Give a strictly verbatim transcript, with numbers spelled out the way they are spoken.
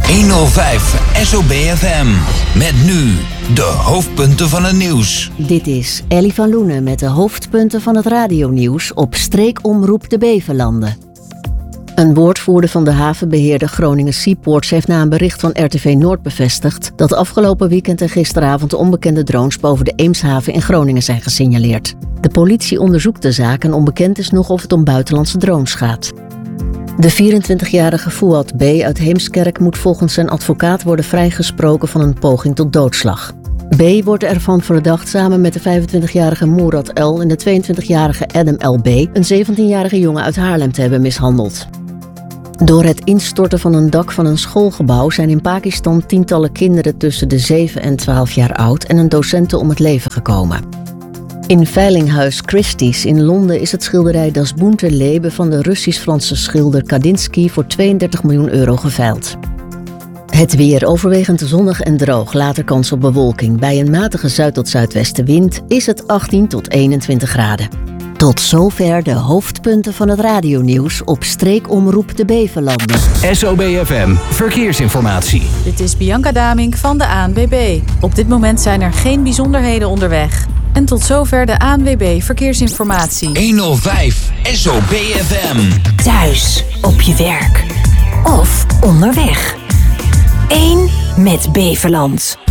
honderdvijf S O B F M. Met nu de hoofdpunten van het nieuws. Dit is Ellie van Loenen met de hoofdpunten van het radionieuws op Streekomroep de Beverlanden. Een woordvoerder van de havenbeheerder Groningen Seaports heeft na een bericht van R T V Noord bevestigd dat afgelopen weekend en gisteravond onbekende drones boven de Eemshaven in Groningen zijn gesignaleerd. De politie onderzoekt de zaak en onbekend is nog of het om buitenlandse drones gaat. De vierentwintigjarige Fouad B. uit Heemskerk moet volgens zijn advocaat worden vrijgesproken van een poging tot doodslag. B. wordt ervan verdacht samen met de vijfentwintigjarige Mourad L. en de tweeëntwintigjarige Adam L B. een zeventienjarige jongen uit Haarlem te hebben mishandeld. Door het instorten van een dak van een schoolgebouw zijn in Pakistan tientallen kinderen tussen de zeven en twaalf jaar oud en een docente om het leven gekomen. In veilinghuis Christie's in Londen is het schilderij Das bunte Leben van de Russisch-Franse schilder Kandinsky voor tweeëndertig miljoen euro geveild. Het weer overwegend zonnig en droog, later kans op bewolking. Bij een matige zuid- tot zuidwestenwind is het achttien tot eenentwintig graden. Tot zover de hoofdpunten van het radionieuws op Streekomroep de Beverlanden. S O B F M Verkeersinformatie. Dit is Bianca Damink van de A N W B. Op dit moment zijn er geen bijzonderheden onderweg. En tot zover de A N W B Verkeersinformatie. honderdvijf S O B F M. Thuis, op je werk of onderweg. Eén met Beverland.